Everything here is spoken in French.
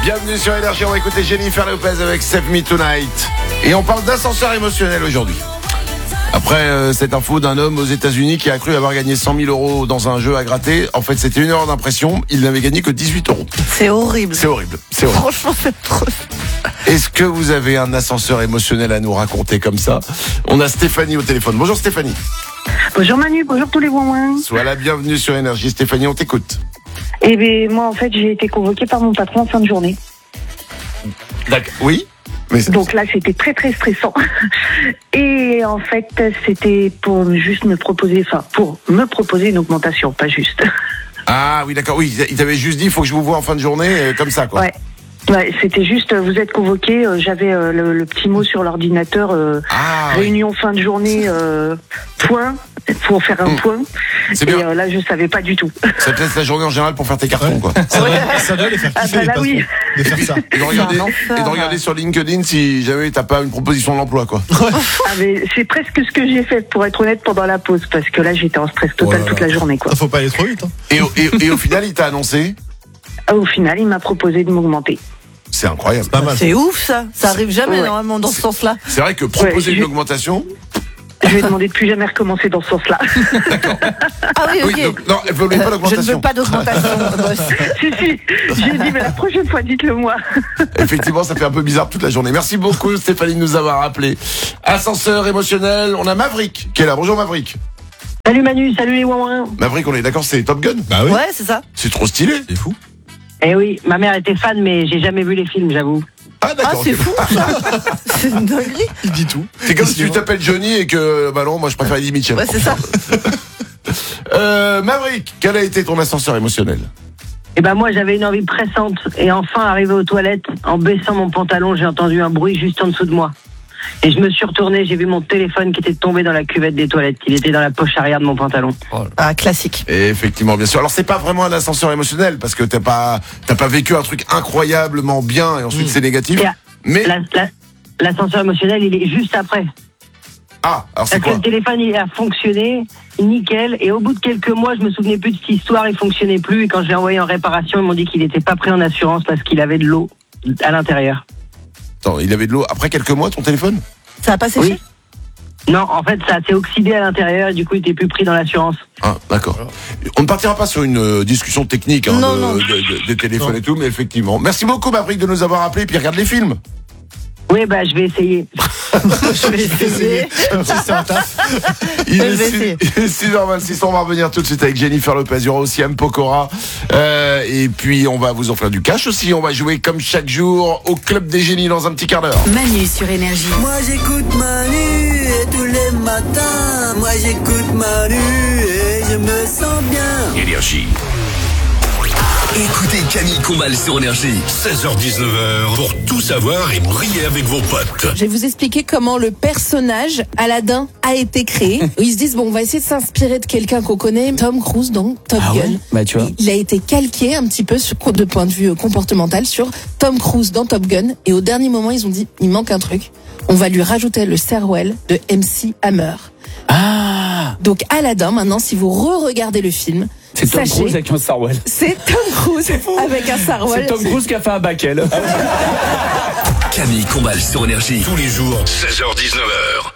Bienvenue sur Énergie, on va écouter Jennifer Lopez avec Save Me Tonight. Et on parle d'ascenseur émotionnel aujourd'hui. Après cette info d'un homme aux États-Unis qui a cru avoir gagné 100 000 euros dans un jeu à gratter, en fait c'était une erreur d'impression, il n'avait gagné que 18 euros. C'est horrible. C'est horrible, c'est horrible. Franchement, c'est trop. Est-ce que vous avez un ascenseur émotionnel à nous raconter comme ça? On a Stéphanie au téléphone. Bonjour Stéphanie. Bonjour Manu, bonjour tous les ouin-ouin. Sois la bienvenue sur Énergie. Stéphanie, on t'écoute. Eh bien, moi, en fait, j'ai été convoquée par mon patron en fin de journée. D'accord. Oui. Mais Donc là, c'était très, très stressant. Et en fait, c'était pour juste me proposer, pour me proposer une augmentation, pas juste. Ah oui, d'accord. Oui, il t'avait juste dit, il faut que je vous voie en fin de journée, comme ça, quoi. Ouais. Ouais, c'était juste, vous êtes convoqué. J'avais le petit mot sur l'ordinateur. Réunion fin de journée, point. Pour faire un point. C'est et bien. là, je savais pas du tout. Ça te laisse la journée en général pour faire tes cartons, quoi. Ça doit les faire kiffer, les patrons, de faire ça. Et de regarder sur LinkedIn si jamais t'as pas une proposition d'emploi, quoi. Mais c'est presque ce que j'ai fait, pour être honnête, pendant la pause, parce que là, j'étais en stress total toute la journée, quoi. Ça faut pas aller trop vite. Hein. Et au final, il t'a annoncé? Au final, il m'a proposé de m'augmenter. C'est incroyable. Pas mal. C'est ouf ça. Ça arrive jamais normalement dans ce sens-là. C'est vrai que proposer une augmentation. Je lui ai demandé de plus jamais recommencer dans ce sens-là. D'accord. Ah oui, ok. Donc, non, elle voulait pas Je ne d'augmentation. veux pas d'augmentation, boss. Si, j'ai dit, mais la prochaine fois, dites-le moi. Effectivement, ça fait un peu bizarre toute la journée. Merci beaucoup Stéphanie de nous avoir appelé. Ascenseur émotionnel, on a Maverick qui est là. Bonjour Maverick. Salut Manu, salut les ouin-ouin. Maverick, on est d'accord, c'est Top Gun? Bah oui. Ouais, c'est ça. C'est trop stylé. C'est fou. Eh oui, ma mère était fan, mais j'ai jamais vu les films, j'avoue. Ah Ah, d'accord. c'est ok. fou ça. C'est une dinguerie. Il dit tout. C'est comme si tu t'appelles Johnny et que, bah non, moi je préfère Eddie Mitchell. Ouais, c'est ça. Maverick, quel a été ton ascenseur émotionnel? Eh ben moi, j'avais une envie pressante. Et enfin, arrivé aux toilettes, en baissant mon pantalon, j'ai entendu un bruit juste en dessous de moi. Et je me suis retourné, j'ai vu mon téléphone qui était tombé dans la cuvette des toilettes. Il était dans la poche arrière de mon pantalon. Ah, classique. Et effectivement, bien sûr. Alors c'est pas vraiment un ascenseur émotionnel parce que t'as pas vécu un truc incroyablement bien et ensuite c'est négatif. Mais L'ascenseur émotionnel, il est juste après. alors c'est Parce que quoi? le téléphone, il a fonctionné, nickel. Et au bout de quelques mois, je me souvenais plus de cette histoire, il fonctionnait plus. Et quand je l'ai envoyé en réparation, ils m'ont dit qu'il n'était pas pris en assurance parce qu'il avait de l'eau à l'intérieur. Attends, il avait de l'eau après quelques mois ton téléphone? Ça a pas séché? Oui. Non, en fait, ça s'est oxydé à l'intérieur et du coup, il n'était plus pris dans l'assurance. Ah, d'accord. On ne partira pas sur une discussion technique Non. des téléphones et tout, mais effectivement. Merci beaucoup Maverick de nous avoir appelé et puis regarde les films. Oui, bah, je vais essayer. Je vais essayer. C'est un taf. Il Je vais essayer. est 6h26, on va revenir tout de suite avec Jennifer Lopez, il y aura aussi M. Pokora. Et puis on va vous offrir du cash aussi, on va jouer comme chaque jour au Club des Génies dans un petit quart d'heure. Manu sur Énergie. Moi j'écoute Manu et tous les matins. Moi j'écoute Manu et je me sens bien. Énergie. Écoutez Camille Combal sur Énergie, 16h-19h, pour tout savoir et briller avec vos potes. Je vais vous expliquer comment le personnage Aladdin a été créé. Ils se disent, bon, on va essayer de s'inspirer de quelqu'un qu'on connaît, Tom Cruise, donc Top Gun. Bah tu vois. Il a été calqué un petit peu de point de vue comportemental sur Tom Cruise dans Top Gun. Et au dernier moment, ils ont dit, il manque un truc. On va lui rajouter le Sarwell de MC Hammer. Ah, Donc Aladdin, maintenant, si vous re-regardez le film, c'est Tom sachez, Cruise avec un Sarwell. c'est Tom Cruise avec un Sarwell. C'est Tom Cruise qui a fait un baquel. Camille Combal sur Énergie, tous les jours, 16h-19h.